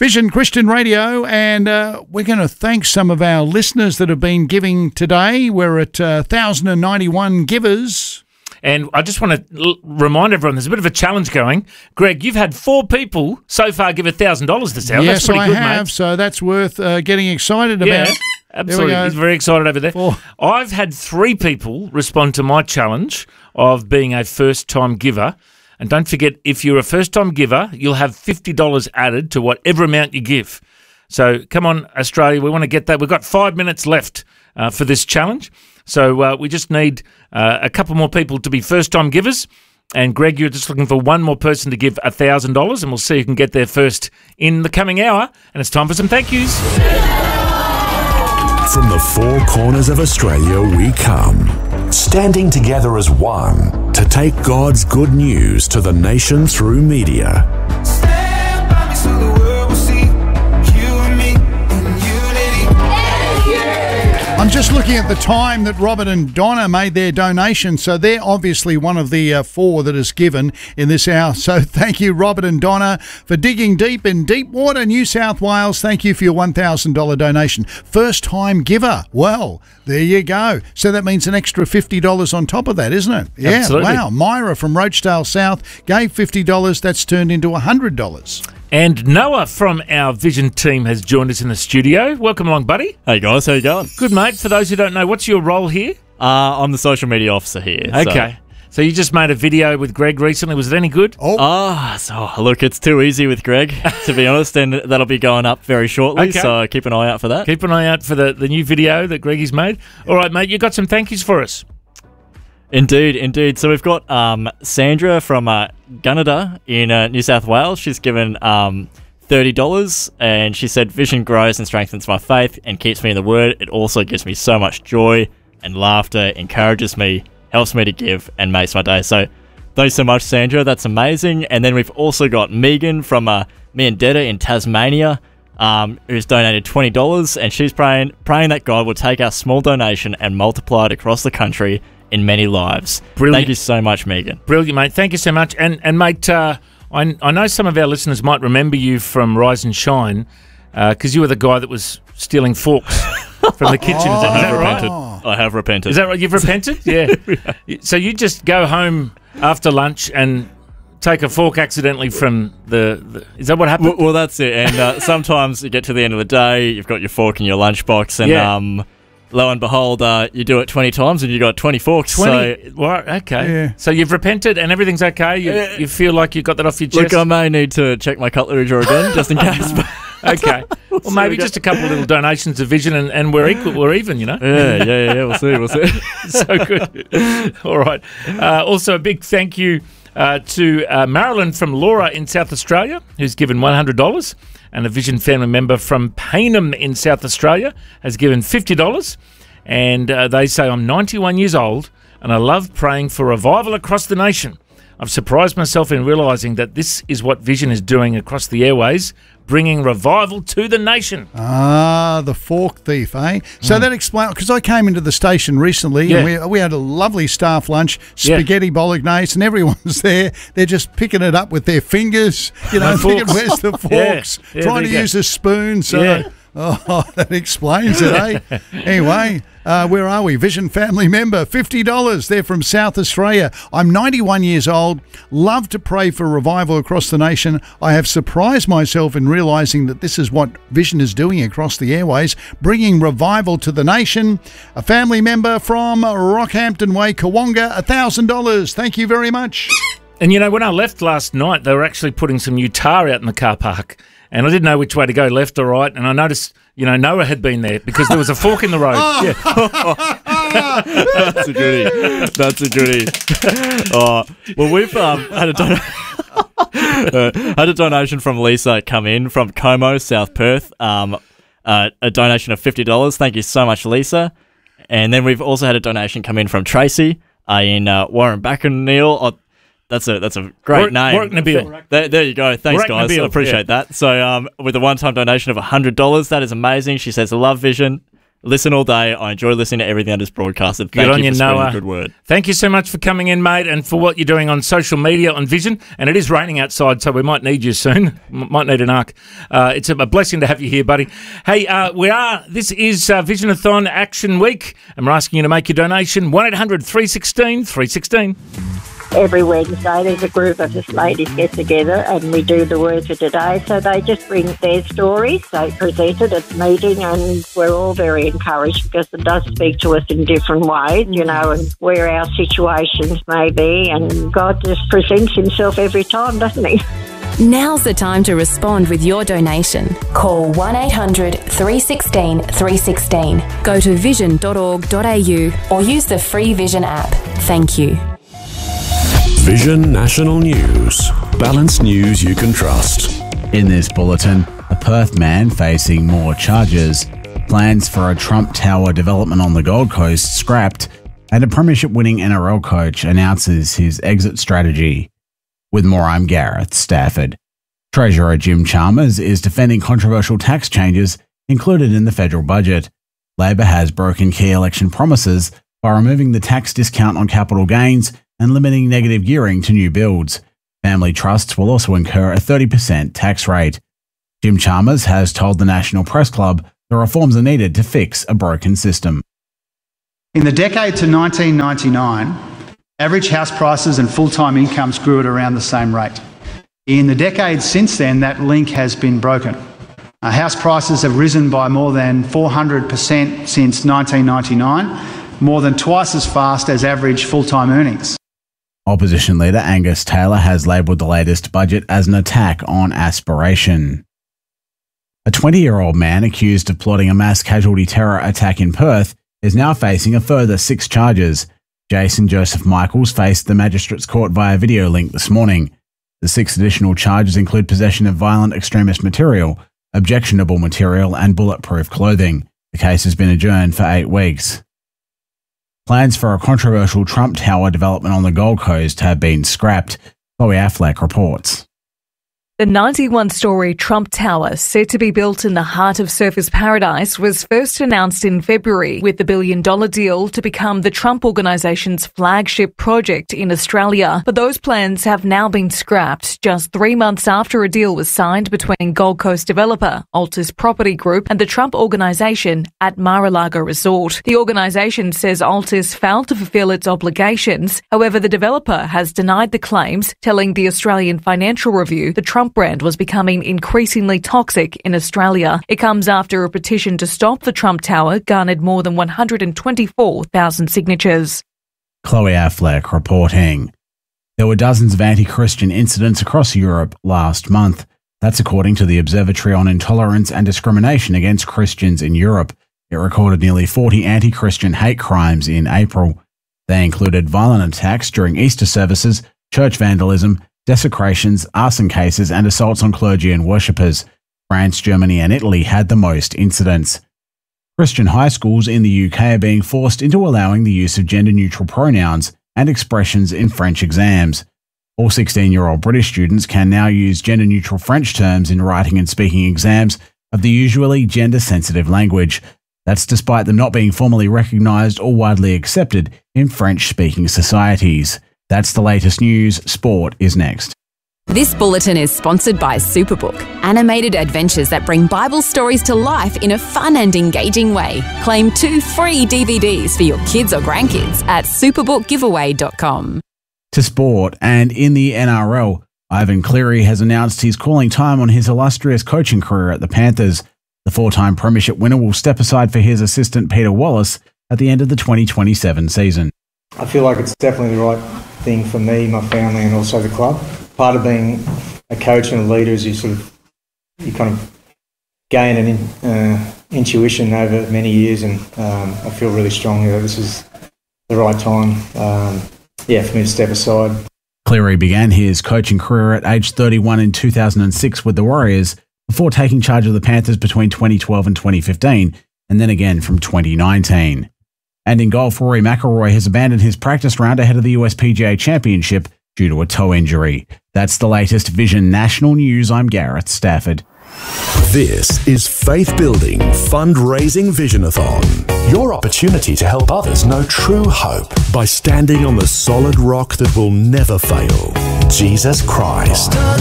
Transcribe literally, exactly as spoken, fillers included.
Vision Christian Radio, and uh, we're going to thank some of our listeners that have been giving today. We're at uh, one thousand ninety-one givers. And I just want to l- remind everyone, there's a bit of a challenge going. Greg, you've had four people so far give one thousand dollars this hour. Yes, that's pretty I good, have, mate. so that's worth uh, getting excited Yeah, about. absolutely. He's very excited over there. Four. I've had three people respond to my challenge of being a first-time giver. And don't forget, if you're a first-time giver, you'll have fifty dollars added to whatever amount you give. So come on, Australia, we want to get that. We've got five minutes left uh, for this challenge. So uh, we just need uh, a couple more people to be first-time givers. And Greg, you're just looking for one more person to give one thousand dollars, and we'll see who can get there first in the coming hour. And it's time for some thank yous. From the four corners of Australia we come, standing together as one to take God's good news to the nation through media. Stand by me so the world will see you and me in unity. I'm just looking at the time that Robert and Donna made their donation, so they're obviously one of the uh, four that is given in this hour. So thank you, Robert and Donna, for digging deep in Deepwater, New South Wales. Thank you for your one thousand dollars donation. First-time giver. Well, there you go. So that means an extra fifty dollars on top of that, isn't it? Yeah, Absolutely. wow. Myra from Roachdale South gave fifty dollars. That's turned into one hundred dollars. And Noah from our Vision team has joined us in the studio. Welcome along, buddy. Hey guys, how you going? Good, mate. For those who don't know, what's your role here? Uh, I'm the social media officer here. so- Okay. So you just made a video with Greg recently. Was it any good? Oh, Ah, so look, it's too easy with Greg, to be honest, and that'll be going up very shortly, Okay. so keep an eye out for that. Keep an eye out for the, the new video that Greggy's made. All right, mate, you got some thank yous for us. Indeed, indeed. So we've got um, Sandra from uh, Gunnedah in uh, New South Wales. She's given um, thirty dollars, and she said, "Vision grows and strengthens my faith and keeps me in the Word. It also gives me so much joy and laughter, encourages me, helps me to give, and makes my day." So thanks so much, Sandra. That's amazing. And then we've also got Megan from uh, Meandetta in Tasmania, um, who's donated twenty dollars, and she's praying, praying that God will take our small donation and multiply it across the country in many lives. Brilliant. Thank you so much, Megan. Brilliant, mate. Thank you so much. And, and mate, uh, I, I know some of our listeners might remember you from Rise and Shine because you were the guy that was stealing forks from the kitchen. Is that, I is have that right? repented. I have repented. Is that right? You've repented? Yeah. So you just go home after lunch and take a fork accidentally from the... the is that what happened? Well, well, that's it. And uh, sometimes you get to the end of the day, you've got your fork in your lunchbox, and Yeah. um, lo and behold, uh, you do it twenty times and you got twenty forks. twenty. So, Right, okay. Yeah. So you've repented and everything's okay? You, Yeah. you feel like you got that off your look, chest? I may need to check my cutlery drawer again, just in case. but- Okay. Well, see maybe we go. just a couple of little donations to Vision and, and we're equal, we're even, you know? yeah, yeah, yeah. We'll see. We'll see. So good. All right. Uh, also, a big thank you uh, to uh, Marilyn from Laura in South Australia, who's given one hundred dollars, and a Vision family member from Payneham in South Australia has given fifty dollars. And uh, they say, "I'm ninety-one years old and I love praying for revival across the nation. I've surprised myself in realising that this is what Vision is doing across the airways, bringing revival to the nation." Ah, the fork thief, eh? So that explains, because I came into the station recently Yeah. and we, we had a lovely staff lunch, Yeah. spaghetti bolognese, and everyone's there. They're just picking it up with their fingers, you know, No thinking, forks. where's the Yeah. forks? Yeah, Trying there to you go. use a spoon. So, Yeah. oh, that explains it, eh? Anyway, uh, where are we? Vision family member, fifty dollars. They're from South Australia. I'm ninety-one years old. Love to pray for revival across the nation. I have surprised myself in realising that this is what Vision is doing across the airways, bringing revival to the nation. A family member from Rockhampton Way, Kawonga, one thousand dollars. Thank you very much. And you know, when I left last night, they were actually putting some new tar out in the car park. And I didn't know which way to go, left or right. And I noticed, you know, Noah had been there because there was a fork in the road. Yeah. That's a goodie. That's a goodie. Oh, well, we've um, had a don- uh, had a donation from Lisa come in from Como, South Perth. Um, uh, a donation of fifty dollars. Thank you so much, Lisa. And then we've also had a donation come in from Tracy uh, in uh, Warren Backerneel. Oh, that's a that's a great Warwick- name. Warwick Nabil. There, there you go. Thanks, Warwick guys. Nabil, I appreciate yeah. that. So, um, with a one-time donation of one hundred dollars, that is amazing. She says, "I love Vision. listen all day. I enjoy listening to everything that is broadcasted. Thank Good on you you, for spreading Noah. the good word. Thank you so much for coming in, mate, and for what you're doing on social media on Vision. And it is raining outside, so we might need you soon. M- might need an arc. Uh, it's a, a blessing to have you here, buddy. Hey, uh, we are. This is uh, Visionathon Action Week, and we're asking you to make your donation. one eight hundred three one six three one six. Every Wednesday there's a group of us ladies get together and we do the words of today. So they just bring their stories, they present it at the meeting, and we're all very encouraged because it does speak to us in different ways, you know, and where our situations may be. And God just presents himself every time, doesn't he? Now's the time to respond with your donation. Call one eight hundred three one six three one six. Go to vision dot org dot a u or use the free Vision app. Thank you. Vision National News. Balanced news you can trust. In this bulletin, a Perth man facing more charges, plans for a Trump Tower development on the Gold Coast scrapped, and a premiership-winning N R L coach announces his exit strategy. With more, I'm Gareth Stafford. Treasurer Jim Chalmers is defending controversial tax changes included in the federal budget. Labor has broken key election promises by removing the tax discount on capital gains and limiting negative gearing to new builds. Family trusts will also incur a thirty percent tax rate. Jim Chalmers has told the National Press Club the reforms are needed to fix a broken system. In the decade to nineteen ninety-nine, average house prices and full-time incomes grew at around the same rate. In the decades since then, that link has been broken. Uh, house prices have risen by more than four hundred percent since nineteen ninety-nine, more than twice as fast as average full-time earnings. Opposition leader Angus Taylor has labelled the latest budget as an attack on aspiration. A twenty-year-old man accused of plotting a mass casualty terror attack in Perth is now facing a further six charges. Jason Joseph Michaels faced the magistrate's court via video link this morning. The six additional charges include possession of violent extremist material, objectionable material, and bulletproof clothing. The case has been adjourned for eight weeks. Plans for a controversial Trump Tower development on the Gold Coast have been scrapped. Chloe Affleck reports. The ninety-one storey Trump Tower, set to be built in the heart of Surfers Paradise, was first announced in February with the billion-dollar deal to become the Trump Organisation's flagship project in Australia. But those plans have now been scrapped just three months after a deal was signed between Gold Coast developer Altus Property Group and the Trump Organisation at Mar-a-Lago Resort. The organisation says Altus failed to fulfil its obligations. However, the developer has denied the claims, telling the Australian Financial Review the Trump brand was becoming increasingly toxic in Australia. It comes after a petition to stop the Trump Tower garnered more than one hundred twenty-four thousand signatures. Chloe Affleck reporting. There were dozens of anti-Christian incidents across Europe last month. That's according to the Observatory on Intolerance and Discrimination Against Christians in Europe. It recorded nearly forty anti-Christian hate crimes in April. They included violent attacks during Easter services, church vandalism, desecrations, arson cases, and assaults on clergy and worshippers. France, Germany, and Italy had the most incidents. Christian high schools in the U K are being forced into allowing the use of gender-neutral pronouns and expressions in French exams. All sixteen-year-old British students can now use gender-neutral French terms in writing and speaking exams of the usually gender-sensitive language. That's despite them not being formally recognised or widely accepted in French-speaking societies. That's the latest news. Sport is next. This bulletin is sponsored by Superbook, animated adventures that bring Bible stories to life in a fun and engaging way. Claim two free D V Ds for your kids or grandkids at superbook giveaway dot com. To sport, and in the N R L, Ivan Cleary has announced he's calling time on his illustrious coaching career at the Panthers. The four-time premiership winner will step aside for his assistant Peter Wallace at the end of the twenty twenty-seven season. I feel like it's definitely the right thing for me, my family, and also the club. Part of being a coach and a leader is you sort of, you kind of gain an in, uh, intuition over many years, and um, I feel really strongly that this is the right time, um, yeah, for me to step aside. Cleary began his coaching career at age thirty-one in two thousand six with the Warriors, before taking charge of the Panthers between twenty twelve and twenty fifteen, and then again from twenty nineteen. And in golf, Rory McIlroy has abandoned his practice round ahead of the U S P G A Championship due to a toe injury. That's the latest Vision National News. I'm Gareth Stafford. This is Faith Building Fundraising Visionathon. Your opportunity to help others know true hope by standing on the solid rock that will never fail, Jesus Christ.